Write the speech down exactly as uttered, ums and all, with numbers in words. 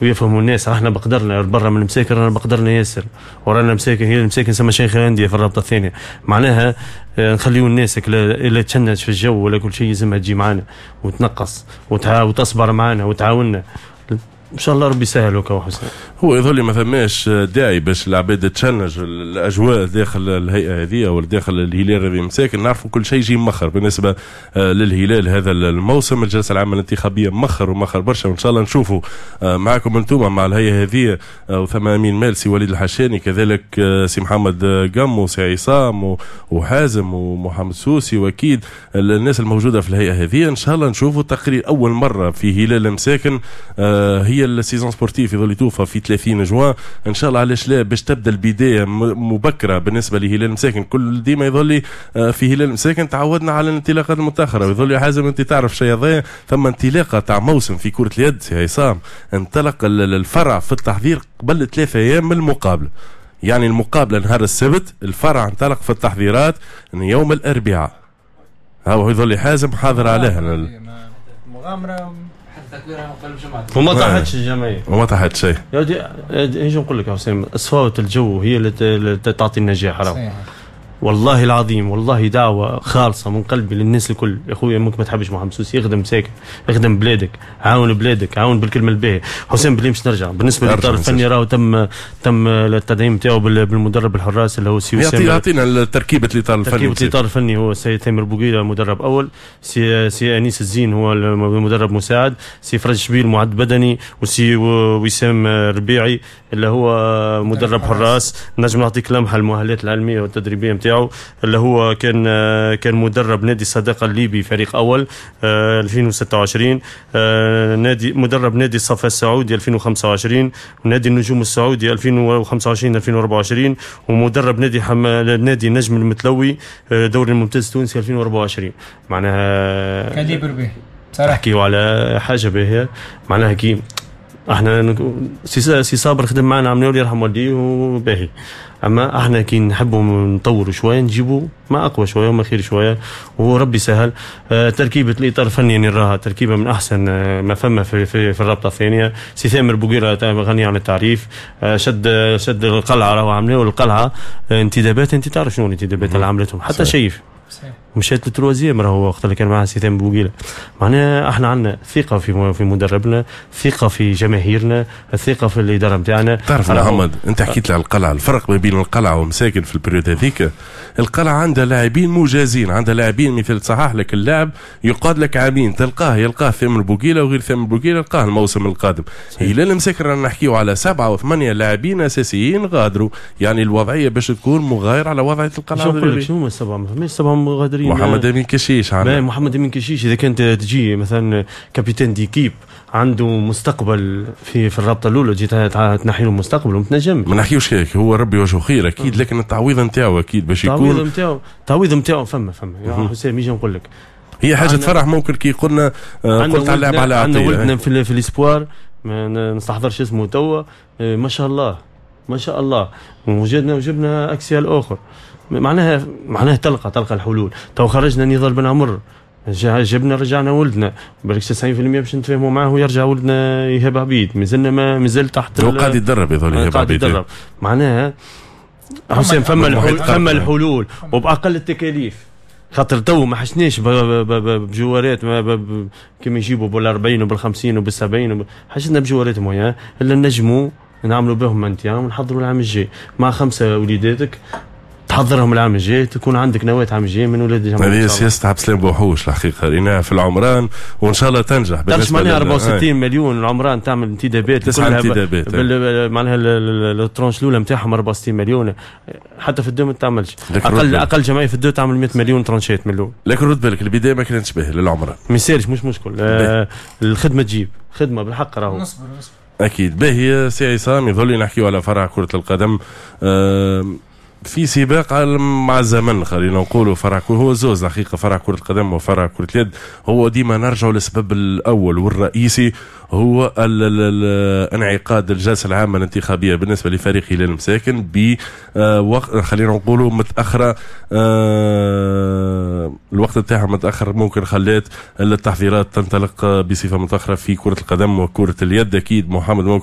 ويفهموا الناس. احنا بقدرنا برا من المساكن، رانا بقدرنا ياسر، ورانا مساكن هي المساكن سما شيخ انديه في الرابطه الثانيه. معناها نخليو الناس اللي تشنج في الجو ولا كل شيء يلزمها تجي معنا وتنقص وتصبر معنا وتعاوننا ان شاء الله. ربي يسهل وكا حسين. هو يظل ما فماش داعي باش العباد تشنج الاجواء داخل الهيئه هذه او داخل الهلال هذه مساكن. نعرفوا كل شيء يجي مخر بالنسبه للهلال هذا الموسم. الجلسه العامه الانتخابيه مخر ومخر برشا، وان شاء الله نشوفوا معكم انتم مع الهيئه هذه وثم امين مالسي وليد الحشاني كذلك سي محمد قم وسي عصام وحازم ومحمد سوسي واكيد الناس الموجوده في الهيئه هذه. ان شاء الله نشوفوا تقرير اول مره في هلال مساكن هي السيزون سبورتيف يظل يتوفى في ثلاثين جوان ان شاء الله. علاش لا باش تبدا البدايه مبكره بالنسبه لهلال مساكن. كل ديما يظل في هلال مساكن تعودنا على الانطلاقات المتاخره، ويظل يا حازم انت تعرف شيء هذا ثم انطلاقه تاع موسم في كره اليد سي عصام. انطلق الفرع في التحضير قبل ثلاثة ايام من المقابله، يعني المقابله نهار السبت، الفرع انطلق في التحضيرات يوم الاربعاء. هو يظل حازم حاضر عليها المغامره وما طاحتش الجمعيه وما طاحت شيء. يا ودي ايش نقول لك يا حسين، صفاوة الجو هي اللي تعطي النجاح. راهو والله العظيم والله دعوه خالصه من قلبي للناس الكل. يا اخويا ممكن ما تحبش محمد سوسي، يخدم ساكن، يخدم بلادك، عاون بلادك، عاون بالكلمه الباهيه. حسين بلي مش نرجع بالنسبه للاطار الفني راهو تم تم التدعيم نتاعو بالمدرب الحراس اللي هو سي وسام. يعطينا تركيبه الاطار الفني. تركيبه الاطار الفني هو سي تامر بوقيله مدرب اول، سي سي انيس الزين هو المدرب مساعد، سي فرج شبيل معد بدني، وسي وسام ربيعي اللي هو مدرب حراس. نجم نعطيك لمحه المؤهلات العلميه والتدريبيه نتاعو اللي هو كان كان مدرب نادي الصداقه الليبي فريق اول ألفين وستة وعشرين، نادي مدرب نادي الصفا السعودي ألفين وخمسة وعشرين، ونادي النجوم السعودي ألفين وخمسة وعشرين ألفين وأربعة وعشرين، ومدرب نادي حم... نادي النجم المتلوي دوري الممتاز التونسي ألفين وأربعة وعشرين. معناها كاليبر به صراحه نحكيو على حاجه باهيه. معناها كي احنا سي صابر خدم معنا عملوا لي يرحم والديه وباهي، اما احنا كي نحبوا نطوروا شويه نجيبوا ما اقوى شويه وما خير شويه وربي سهل. اه تركيبه الاطار الفني نراها تركيبه من احسن اه ما فما في, في, في الرابطه الثانيه. سي ثامر بوقيره غني عن التعريف، اه شد شد القلعه راهو عملوا القلعه اه انتدابات. انت تعرف شنو الانتدابات اللي عملتهم حتى شايف مشات للتروازيام راهو وقت اللي كان معاه سي ثامر بوقيله. معناها احنا عندنا ثقه في في مدربنا، ثقه في جماهيرنا، الثقه في الاداره نتاعنا. تعرف يا محمد انت حكيت لي على القلعه، الفرق ما بين القلعه ومساكن في البريود هذيك، القلعه عندها لاعبين مجازين، عندها لاعبين مثل صحاح لك اللاعب يقاد لك عامين تلقاه يلقاه ثامر بوقيله وغير ثامر بوقيله يلقاه الموسم القادم. هلال مساكن رانا نحكيو على سبعه وثمانيه لاعبين اساسيين غادروا، يعني الوضعيه باش تكون مغايره على وضعيه القلعه. شنو شنو هما السبعه؟ ما فماش سبعه مغادرين. محمد امين كشيش عندنا محمد امين كشيش اذا كانت تجي مثلا كابيتان ديكيب عنده مستقبل في في الرابطه الاولى جيت تنحي له مستقبل ومتنجم. ما نحكيوش هيك، هو ربي وجهه خير اكيد، لكن التعويض نتاعو اكيد باش يكون التعويض نتاعو التعويض نتاعو فما فما يا حسام يجي نقول لك هي حاجه تفرح. ممكن كي قلنا قلت على اللعب على عندنا ولدنا في, في الاسبوار ما نستحضرش اسمه توا ما شاء الله ما شاء الله، وجدنا وجبنا اكسيال اخر. معناها معناها تلقى تلقى الحلول. تو خرجنا نضال بن عمر جبنا رجعنا ولدنا بالك تسعين بالمئة باش نتفاهموا معاه ويرجع ولدنا ايهاب عبيد. مازلنا ما مازال تحت هو قاعد يتدرب يظل ايهاب عبيد. معناها حسين فما الحلول فما الحلول وباقل التكاليف. خاطر تو ما حشناش بجوارات كما يجيبوا بال أربعين وبال خمسين وبال سبعين، حشنا بجوارات مويا الا نجموا نعملوا بهم انتيام ونحضروا العام الجاي مع خمسه وليداتك تحضرهم العام الجاي، تكون عندك نواة عام الجاي من ولاد الجماعه. هذه سياسه عبد السلام بوحوش الحقيقه ريناها في العمران وان شاء الله تنجح. بالنسبه لنا أربعة وستين مليون العمران تعمل انتدابات تسع انتدابات معناها الترونش الاولى نتاعهم أربعة وستين مليون، حتى في الدو ما تعملش. اقل اقل جمعيه في الدو تعمل مئة مليون ترونشات مليون. لكن رد بالك البدايه ما كانتش باهيه للعمران. ما يسالش مش مشكل. آه الخدمه تجيب خدمه بالحق راهو نصبر نصبر اكيد باهيه. سي عصام يظل نحكيو على فرع كره القدم آه في سباق مع الزمن، خلينا نقولوا فرع هو زوز حقيقه، فرع كره القدم وفرع كره اليد. هو ديما نرجع للسبب الاول والرئيسي هو انعقاد الجلسه العامه الانتخابيه بالنسبه لفريق هلال مساكن ب خلينا نقولوا متاخره. الوقت نتاعها متاخر ممكن خلات التحضيرات تنطلق بصفه متاخره في كره القدم وكره اليد. اكيد محمد ممكن